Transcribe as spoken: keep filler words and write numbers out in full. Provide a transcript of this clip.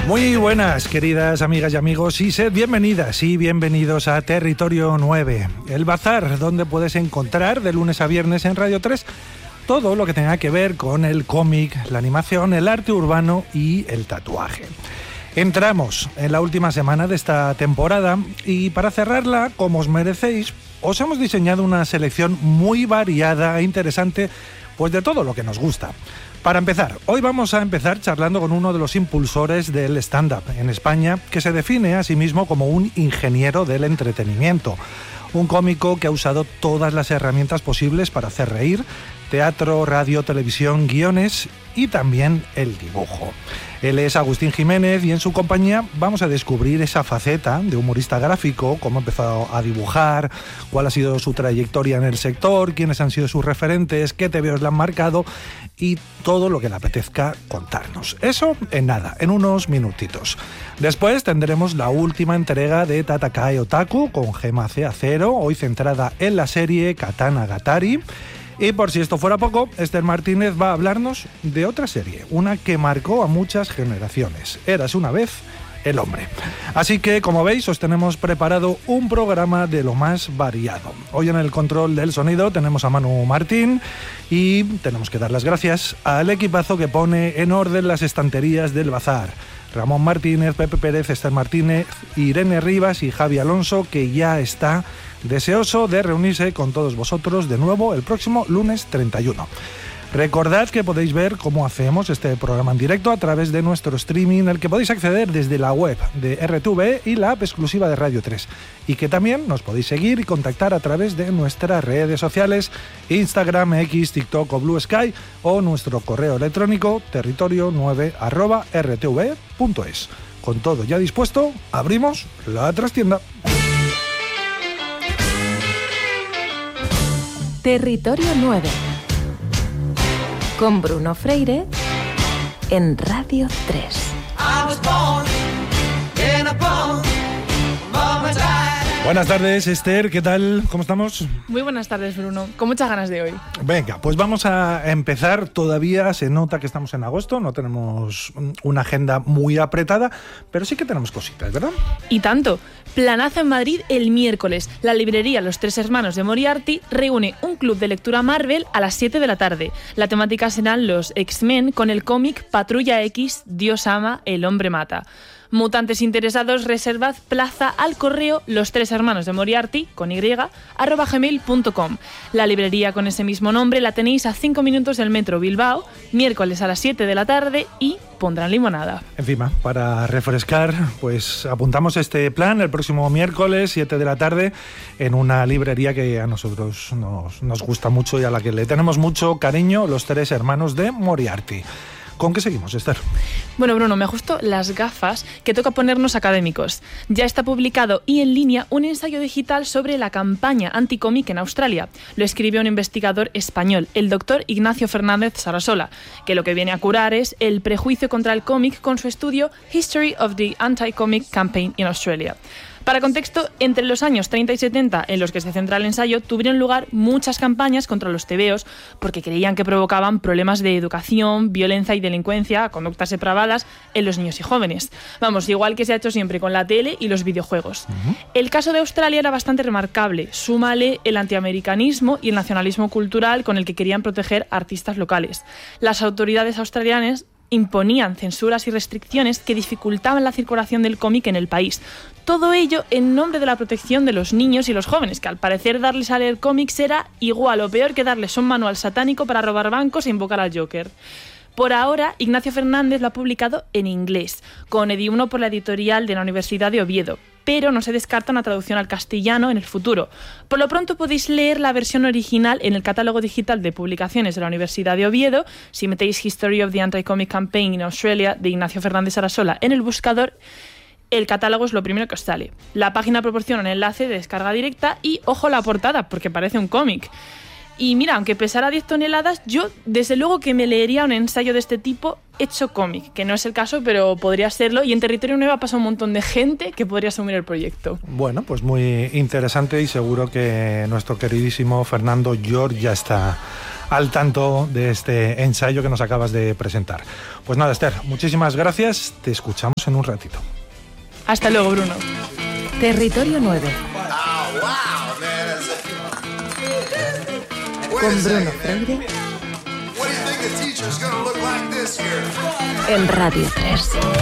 Muy buenas, queridas amigas y amigos, y sed bienvenidas y bienvenidos a Territorio nueve, el bazar donde puedes encontrar de lunes a viernes en Radio tres todo lo que tenga que ver con el cómic, la animación, el arte urbano y el tatuaje. Entramos en la última semana de esta temporada y para cerrarla, como os merecéis, os hemos diseñado una selección muy variada e interesante, pues de todo lo que nos gusta. Para empezar, hoy vamos a empezar charlando con uno de los impulsores del stand-up en España, que se define a sí mismo como un ingeniero del entretenimiento. Un cómico que ha usado todas las herramientas posibles para hacer reír: teatro, radio, televisión, guiones y también el dibujo. Él es Agustín Jiménez y en su compañía vamos a descubrir esa faceta de humorista gráfico, cómo ha empezado a dibujar, cuál ha sido su trayectoria en el sector, quiénes han sido sus referentes, qué tebeos le han marcado y todo lo que le apetezca contarnos. Eso en nada, en unos minutitos. Después tendremos la última entrega de Tatakae Otaku con Gema C Acero, hoy centrada en la serie Katana Gatari. Y por si esto fuera poco, Esther Martínez va a hablarnos de otra serie, una que marcó a muchas generaciones. Érase una vez el hombre. Así que, como veis, os tenemos preparado un programa de lo más variado. Hoy en el control del sonido tenemos a Manu Martín y tenemos que dar las gracias al equipazo que pone en orden las estanterías del bazar. Ramón Martínez, Pepe Pérez, Esther Martínez, Irene Rivas y Javi Alonso, que ya está deseoso de reunirse con todos vosotros de nuevo el próximo lunes treinta y uno. Recordad que podéis ver cómo hacemos este programa en directo a través de nuestro streaming, al que podéis acceder desde la web de R T V y la app exclusiva de Radio tres, y que también nos podéis seguir y contactar a través de nuestras redes sociales, Instagram, X, TikTok o Blue Sky, o nuestro correo electrónico territorio nueve arroba r t v punto es. Con todo ya dispuesto, abrimos la trastienda. Territorio nueve, con Bruno Freire en Radio tres. Buenas tardes, Esther, ¿qué tal? ¿Cómo estamos? Muy buenas tardes, Bruno. Con muchas ganas de hoy. Venga, pues vamos a empezar. Todavía se nota que estamos en agosto, no tenemos una agenda muy apretada, pero sí que tenemos cositas, ¿verdad? Y tanto. Planazo en Madrid el miércoles. La librería Los Tres Hermanos de Moriarty reúne un club de lectura Marvel a las siete de la tarde. La temática serán los X-Men con el cómic Patrulla X, Dios ama, el hombre mata. Mutantes interesados, reservad plaza al correo Los Tres Hermanos de Moriarty, con y, arroba gmail punto com. La librería con ese mismo nombre la tenéis a cinco minutos del metro Bilbao, miércoles a las siete de la tarde, y pondrán limonada. Encima, para refrescar, pues apuntamos este plan el próximo miércoles, siete de la tarde, en una librería que a nosotros nos, nos gusta mucho y a la que le tenemos mucho cariño, Los Tres Hermanos de Moriarty. ¿Con qué seguimos, Esther? Bueno, Bruno, me ajustó las gafas que toca ponernos académicos. Ya está publicado y en línea un ensayo digital sobre la campaña anticómic en Australia. Lo escribió un investigador español, el doctor Ignacio Fernández Sarasola, que lo que viene a curar es el prejuicio contra el cómic con su estudio History of the Anti-Comic Campaign in Australia. Para contexto, entre los años treinta y setenta, en los que se centra el ensayo, tuvieron lugar muchas campañas contra los tebeos porque creían que provocaban problemas de educación, violencia y delincuencia, conductas depravadas en los niños y jóvenes. Vamos, igual que se ha hecho siempre con la tele y los videojuegos. Uh-huh. El caso de Australia era bastante remarcable. Súmale el antiamericanismo y el nacionalismo cultural con el que querían proteger artistas locales. Las autoridades australianas imponían censuras y restricciones que dificultaban la circulación del cómic en el país. Todo ello en nombre de la protección de los niños y los jóvenes, que al parecer darles a leer cómics era igual o peor que darles un manual satánico para robar bancos e invocar al Joker. Por ahora, Ignacio Fernández lo ha publicado en inglés, con Ediuno por la editorial de la Universidad de Oviedo, pero no se descarta una traducción al castellano en el futuro. Por lo pronto podéis leer la versión original en el catálogo digital de publicaciones de la Universidad de Oviedo. Si metéis History of the Anti-Comic Campaign in Australia de Ignacio Fernández Sarasola en el buscador, el catálogo es lo primero que os sale. La página proporciona un enlace de descarga directa y, ojo, la portada, porque parece un cómic. Y mira, aunque pesara diez toneladas, yo desde luego que me leería un ensayo de este tipo hecho cómic, que no es el caso, pero podría serlo. Y en Territorio nueve ha pasado un montón de gente que podría asumir el proyecto. Bueno, pues muy interesante y seguro que nuestro queridísimo Fernando Llor ya está al tanto de este ensayo que nos acabas de presentar. Pues nada, Esther, muchísimas gracias. Te escuchamos en un ratito. Hasta luego, Bruno. Territorio nueve. Con Bruno Freire. En Radio tres.